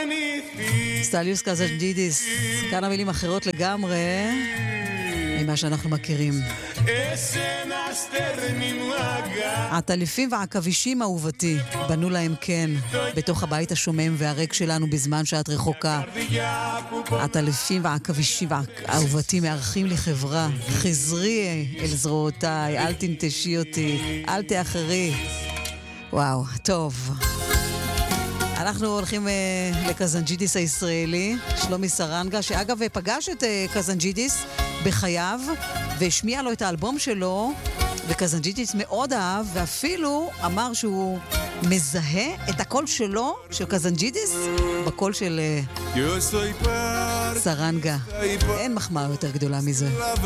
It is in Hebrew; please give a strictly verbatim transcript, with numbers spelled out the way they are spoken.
סטליוס קזנג'ידיס, כאן המילים אחרות לגמרי ממה שאנחנו מכירים. עטלפים ועכבישים אהובתי, בנו להם כן, בתוך הבית השומם והריק שלנו בזמן שאת רחוקה. עטלפים ועכבישים אהובתי מארחים לי חברה, חזרי אל זרועותיי, אל תנטשי אותי, אל תאחרי. וואו, טוב. אנחנו הולכים uh, לקזנג'ידיס הישראלי, שלומי סרנגה, שאגב פגש את uh, קזנג'ידיס בחייו, והשמיע לו את האלבום שלו, וקזנג'ידיס מאוד אהב, ואפילו אמר שהוא מזהה את הקול שלו, של קזנג'ידיס, בקול של uh, סרנגה. אין מחמאה יותר גדולה מזה.